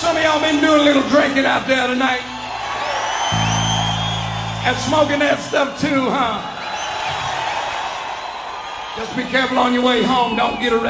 Some of y'all been doing a little drinking out there tonight. And smoking that stuff too, huh? Just be careful on your way home. Don't get arrested.